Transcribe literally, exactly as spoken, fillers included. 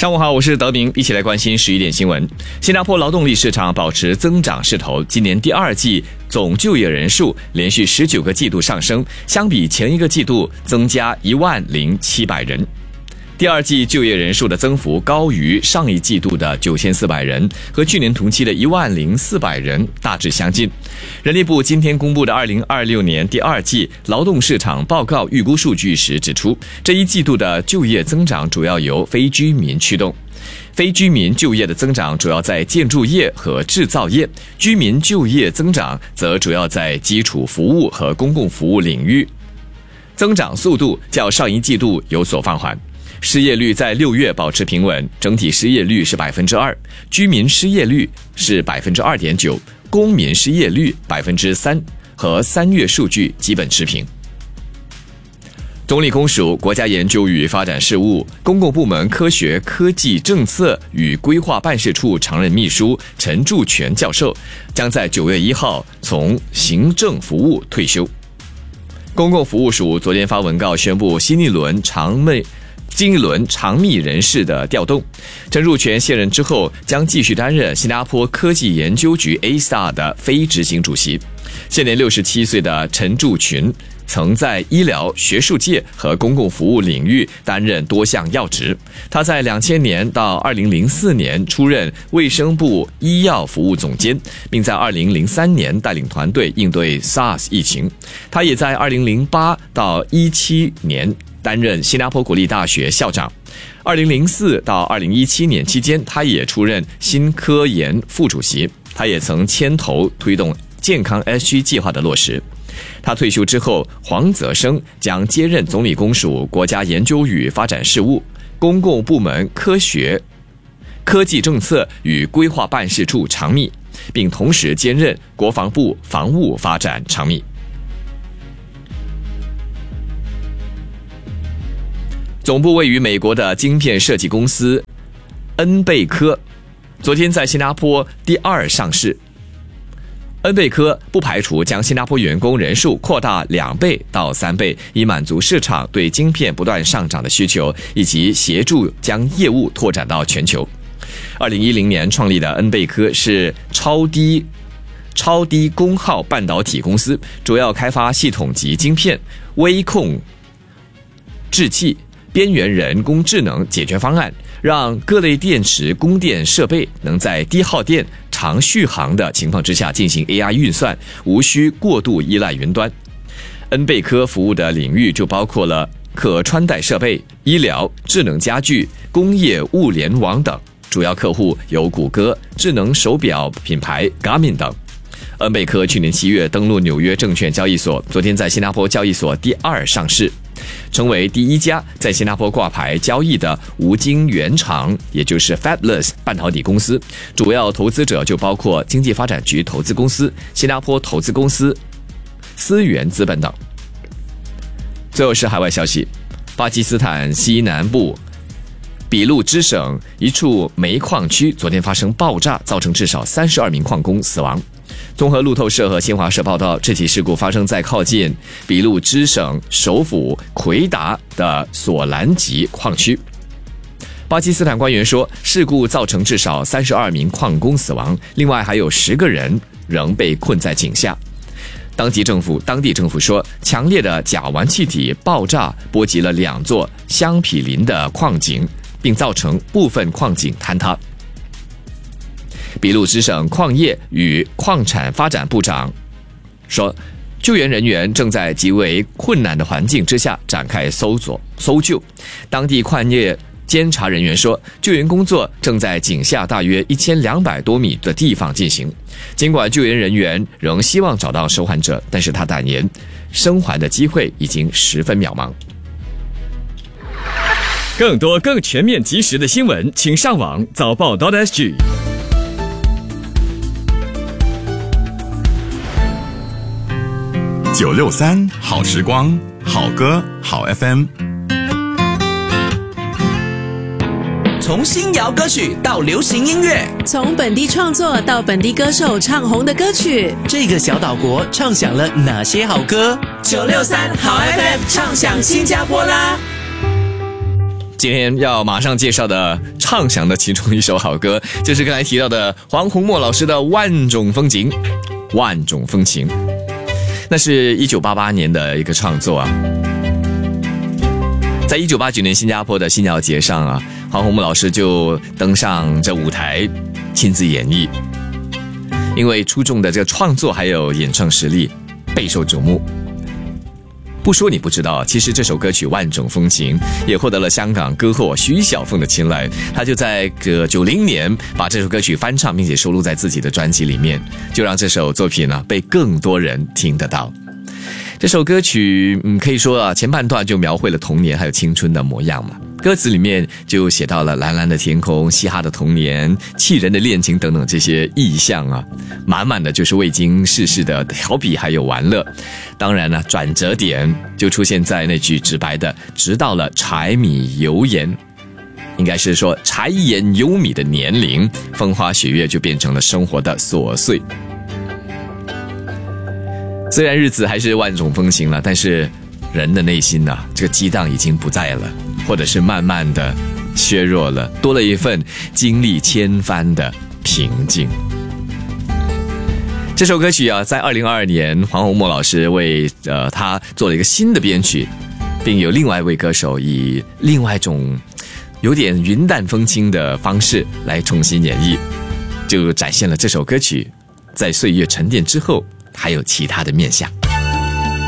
上午好，我是德明，一起来关心十一点新闻。新加坡劳动力市场保持增长势头，今年第二季总就业人数连续十九个季度上升，相比前一个季度增加一万零七百人。第二季就业人数的增幅高于上一季度的九千四百人，和去年同期的一万零四百人大致相近。人力部今天公布的二零二六年第二季劳动市场报告预估数据时指出，这一季度的就业增长主要由非居民驱动。非居民就业的增长主要在建筑业和制造业，居民就业增长则主要在基础服务和公共服务领域，增长速度较上一季度有所放缓。失业率在六月保持平稳，整体失业率是百分之二，居民失业率是百分之二点九，公民失业率百分之三，和三月数据基本持平。总理公署国家研究与发展事务公共部门科学科技政策与规划办事处常任秘书陈柱全教授将在九月一号从行政服务退休。公共服务署昨天发文告宣布新一轮常秘新一轮常秘人士的调动，陈柱全卸任之后将继续担任新加坡科技研究局 A S A 的非执行主席。现年六十七岁的陈柱群曾在医疗、学术界和公共服务领域担任多项要职。他在两千年到二零零四年出任卫生部医药服务总监，并在二零零三年带领团队应对 SARS 疫情。他也在二零零八到一七年担任新加坡国立大学校长。二零零四到二零一七年期间，他也出任新科研副主席。他也曾牵头推动健康 S G 计划的落实。他退休之后，黄泽生将接任总理公署国家研究与发展事务公共部门科学科技政策与规划办事处常秘，并同时兼任国防部防务发展常秘。总部位于美国的晶片设计公司恩贝科昨天在新加坡第二上市。恩贝科不排除将新加坡员工人数扩大两倍到三倍，以满足市场对晶片不断上涨的需求，以及协助将业务拓展到全球。二零一零年创立的恩贝科是超低超低功耗半导体公司，主要开发系统级晶片、微控制器、边缘人工智能解决方案，让各类电池供电设备能在低耗电、长续航的情况之下进行 A I 运算，无需过度依赖云端。恩贝科服务的领域就包括了可穿戴设备、医疗、智能家居、工业物联网等，主要客户有谷歌、智能手表品牌 Garmin 等。恩贝科去年七月登陆纽约证券交易所，昨天在新加坡交易所第二上市，成为第一家在新加坡挂牌交易的无晶圆厂，也就是 Fabless 半导体公司。主要投资者就包括经济发展局投资公司、新加坡投资公司、思源资本等。最后是海外消息，巴基斯坦西南部俾路支省一处煤矿区昨天发生爆炸，造成至少三十二名矿工死亡。综合路透社和新华社报道，这起事故发生在靠近俾路支省首府奎达的索兰吉矿区。巴基斯坦官员说，事故造成至少三十二名矿工死亡，另外还有十个人仍被困在井下。当地政府当地政府说，强烈的甲烷气体爆炸波及了两座相毗邻的矿井，并造成部分矿井坍塌。俾路支省矿业与矿产发展部长说，救援人员正在极为困难的环境之下展开搜索搜救。当地矿业监察人员说，救援工作正在井下大约一千两百多米的地方进行。尽管救援人员仍希望找到生还者，但是他坦言，生还的机会已经十分渺茫。更多更全面及时的新闻，请上网早报 .sg。 九六三好时光，好歌好 F M。 从新谣歌曲到流行音乐， 从本地创作到本地歌手唱红的歌曲， 这个小岛国唱响了哪些好歌？九六三好 F M 唱响新加坡啦！ 今天要马上介绍的唱响的其中一首好歌，就是刚才提到的黄宏墨老师的《万种风情》。万种风情，那是一九八八年的一个创作啊。在一九八九年新加坡的新谣节上啊，黄宏墨老师就登上这舞台，亲自演绎。因为出众的这个创作还有演唱实力，备受瞩目。不说你不知道，其实这首歌曲《万种风情》也获得了香港歌后徐小凤的青睐。她就在个九零年把这首歌曲翻唱，并且收录在自己的专辑里面，就让这首作品呢被更多人听得到。这首歌曲，嗯，可以说啊，前半段就描绘了童年还有青春的模样嘛。歌词里面就写到了蓝蓝的天空、嘻哈的童年、气人的恋情等等这些意象啊，满满的就是未经世事的调皮还有玩乐。当然呢，转折点就出现在那句直白的“直到了柴米油盐”，应该是说柴盐油米的年龄，风花雪月就变成了生活的琐碎。虽然日子还是万种风情了，但是人的内心啊，这个激荡已经不在了，或者是慢慢的削弱了，多了一份经历千帆的平静。这首歌曲啊，在二零二二年，黄宏墨老师为呃他做了一个新的编曲，并有另外一位歌手以另外一种有点云淡风轻的方式来重新演绎，就展现了这首歌曲在岁月沉淀之后还有其他的面向。